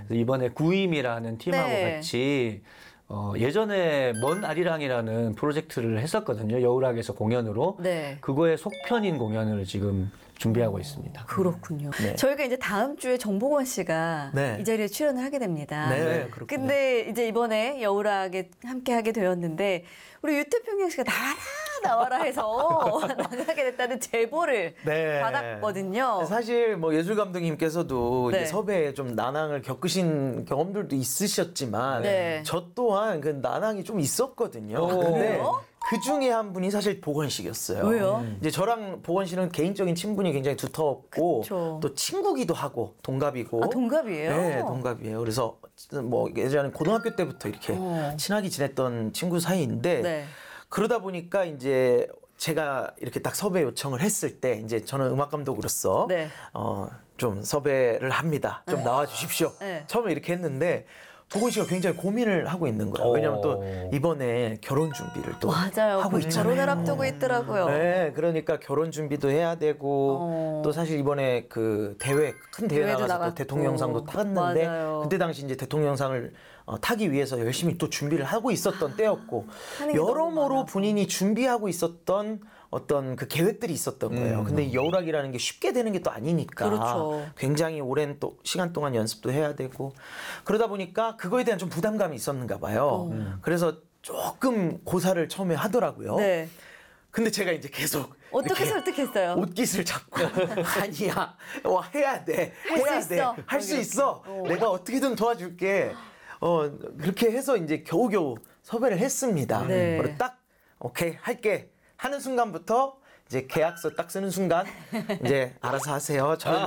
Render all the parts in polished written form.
그래서 이번에 구임이라는 팀하고 네. 같이 예전에 먼 아리랑이라는 프로젝트를 했었거든요. 여울학에서 공연으로. 네. 그거의 속편인 공연을 지금 준비하고 있습니다. 그렇군요. 네. 저희가 이제 다음 주에 정보건 씨가 네. 이 자리에 출연을 하게 됩니다. 네, 그렇군요. 근데 이제 이번에 여울학에 함께 하게 되었는데 우리 유태평양 씨가 나와라 해서 나가게 됐다는 제보를 네. 받았거든요. 사실 뭐 예술 감독님께서도 네. 이제 섭외에 좀 난항을 겪으신 경험들도 있으셨지만 네. 저 또한 그 난항이 좀 있었거든요. 오. 근데 그래요? 그 중에 한 분이 사실 보건 씨였어요. 왜요? 이제 저랑 보건 씨는 개인적인 친분이 굉장히 두터웠고 그쵸. 또 친구기도 하고 동갑이고. 아, 동갑이에요? 네, 동갑이에요. 그래서 뭐 예전에 고등학교 때부터 이렇게 친하게 지냈던 친구 사이인데 네. 그러다 보니까 이제 제가 이렇게 딱 섭외 요청을 했을 때 이제 저는 음악 감독으로서 네. 좀 섭외를 합니다. 좀 나와 주십시오. 네. 처음에 이렇게 했는데 보건 씨가 굉장히 고민을 하고 있는 거예요. 왜냐면 또 이번에 결혼 준비를 또 맞아요. 하고 그 있잖아요. 결혼을 앞두고 있더라고요. 네, 그러니까 결혼 준비도 해야 되고 또 사실 이번에 그 대회 큰 대회 대회도 나가서 나갔고. 또 대통령상도 탔는데 맞아요. 그때 당시 이제 대통령상을 타기 위해서 열심히 또 준비를 하고 있었던 때였고 하는 게 너무 여러모로 많아서. 본인이 준비하고 있었던 어떤 그 계획들이 있었던 거예요. 근데 이 여울학이라는 게 쉽게 되는 게 또 아니니까 그렇죠. 굉장히 오랜 또 시간 동안 연습도 해야 되고 그러다 보니까 그거에 대한 좀 부담감이 있었는가 봐요. 그래서 조금 고사를 처음에 하더라고요. 네. 근데 제가 이제 계속 어떻게 이렇게 설득했어요? 옷깃을 잡고 아니야, 해야 돼, 할수 해야 돼, 있어. 할 수 있어. 내가 어떻게든 도와줄게. 그렇게 해서 이제 겨우겨우 섭외를 했습니다. 네. 그리고 딱 오케이 할게 하는 순간부터 이제 계약서 딱 쓰는 순간 이제 알아서 하세요. 저는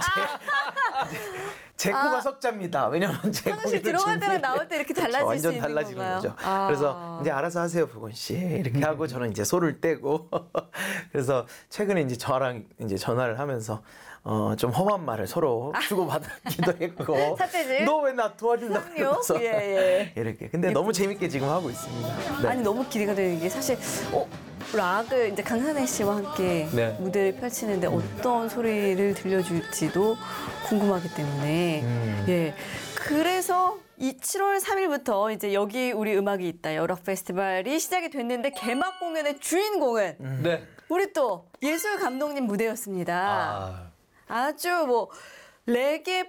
제 코가 석자입니다. 왜냐면 제 사실 코를 들어갈 때랑 나올 때 이렇게 달라질 완전 수 있는 달라지는 건가요? 거죠. 아. 그래서 이제 알아서 하세요, 보건 씨. 이렇게 하고 저는 이제 소를 떼고 그래서 최근에 이제 저랑 이제 전화를 하면서 좀 험한 말을 서로 주고받기도 했고 삿대질? 너 왜 나 도와준다고 그럼요. 그러면서 예. 이렇게 근데 너무 재밌게 지금 하고 있습니다. 네. 아니 너무 기대가 되는 게 사실 락을 이제 강산혜 씨와 함께 네. 무대를 펼치는데 어떤 소리를 들려줄지도 궁금하기 때문에 예 그래서 이 7월 3일부터 이제 여기 우리 음악이 있다 여락 페스티벌이 시작이 됐는데 개막 공연의 주인공은 네. 우리 또 예술 감독님 무대였습니다. 아, 아주 뭐 레게,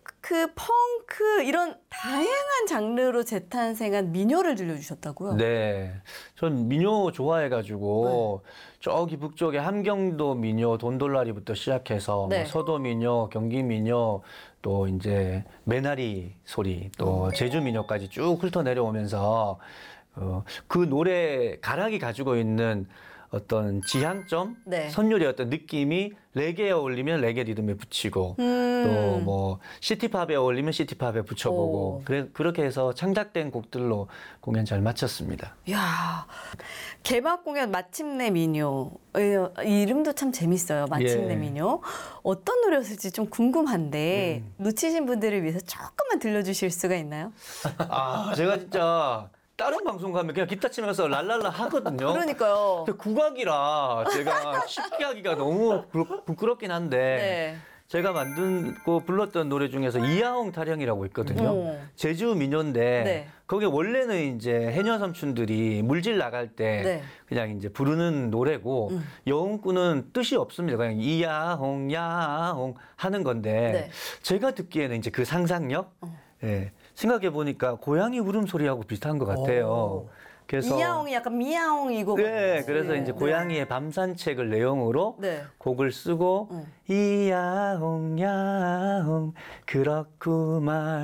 펑크 이런 다양한 장르로 재탄생한 민요를 들려주셨다고요? 네. 전 민요 좋아해가지고, 저기 북쪽에 함경도 민요, 돈돌라리부터 시작해서, 네. 뭐 서도 민요, 경기 민요, 또 이제 매나리 소리, 또 제주 민요까지 쭉 훑어 내려오면서, 그 노래 가락이 가지고 있는 어떤 지향점, 네. 선율의 어떤 느낌이 레게에 어울리면 레게 리듬에 붙이고 또 뭐 시티팝에 어울리면 시티팝에 붙여보고 그렇게 해서 창작된 곡들로 공연 잘 마쳤습니다. 이야, 개막 공연 마침내 민요. 이름도 참 재밌어요. 마침내 예. 민요. 어떤 노래였을지 좀 궁금한데 놓치신 분들을 위해서 조금만 들려주실 수가 있나요? 아, 제가 진짜 다른 방송 가면 그냥 기타 치면서 랄랄라 하거든요. 그러니까요. 근데 국악이라 제가 쉽게 하기가 너무 부끄럽긴 한데 네. 제가 만들고 불렀던 노래 중에서 이하홍 타령이라고 있거든요. 제주 민요인데 네. 거기 원래는 이제 해녀 삼촌들이 물질 나갈 때 네. 그냥 이제 부르는 노래고 여홍꾼은 뜻이 없습니다. 그냥 이야홍 야홍 하는 건데 네. 제가 듣기에는 이제 그 상상력 예, 생각해 보니까 고양이 울음소리하고 비슷한 것 같아요. 그래서 이야옹이 약간 미야옹이고. 네, 그래서 네. 이제 고양이의 밤 산책을 내용으로 네. 곡을 쓰고 이야옹 야옹 그렇고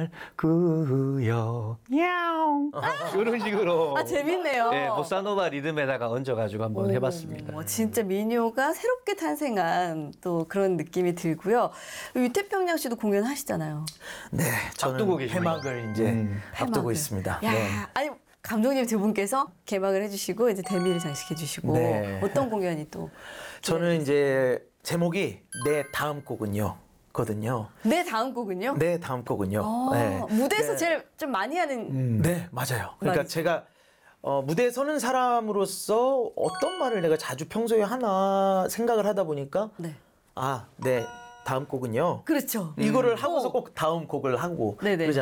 말고요 야옹 이런 식으로 아, 재밌네요. 네, 보사노바 리듬에다가 얹어가지고 한번 해봤습니다. 진짜 민요가 새롭게 탄생한 또 그런 느낌이 들고요. 유태평양 씨도 공연하시잖아요. 네, 저는 앞두고 계시네요. 개막을 이제 앞두고 폐막을. 있습니다. 야, 네. 아니 감독님 두 분께서 개막을 해주시고 이제 데뷔를 장식해 주시고 네. 어떤 공연이 또 저는 이제 제목이 내 다음 곡은요. 거든요. 내 다음 곡은요? 내 다음 곡은요. 무대에서 네. 제일 좀 많이 하는 네, 맞아요. 그러니까 맞죠. 제가 무대에 서는 사람으로서 어떤 말을 내가 자주 평소에 하나 생각을 하다 보니까 네. 네 다음 곡은요. 그렇죠. 이거를 하고서 꼭 다음 곡을 하고 네네. 그러잖아요.